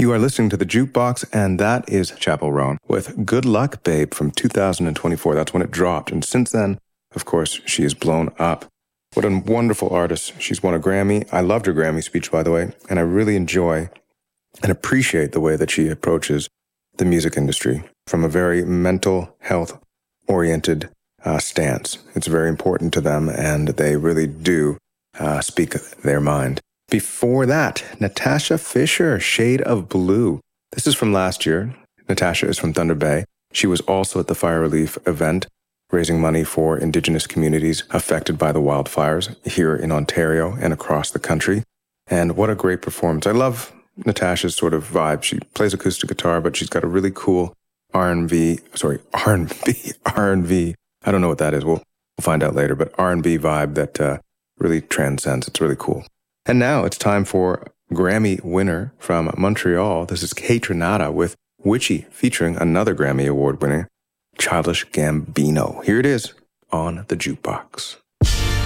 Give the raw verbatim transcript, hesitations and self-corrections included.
You are listening to The Jukebox, and that is Chappell Roan with Good Luck Babe from two thousand twenty-four. That's when it dropped. And since then, of course, she has blown up. What a wonderful artist. She's won a Grammy. I loved her Grammy speech, by the way, and I really enjoy and appreciate the way that she approaches the music industry from a very mental health-oriented uh, stance. It's very important to them, and they really do uh, speak their mind. Before that, Natasha Fisher, Shade of Blue. This is from last year. Natasha is from Thunder Bay. She was also at the Fire Relief event, raising money for Indigenous communities affected by the wildfires here in Ontario and across the country. And what a great performance. I love Natasha's sort of vibe. She plays acoustic guitar, but she's got a really cool R and B, sorry, R and B, R and B. I don't know what that is. We'll, we'll find out later, but R and B vibe that uh, really transcends. It's really cool. And now it's time for Grammy winner from Montreal. This is Kaytranada with Witchy, featuring another Grammy Award winner, Childish Gambino. Here it is on The Jukebox.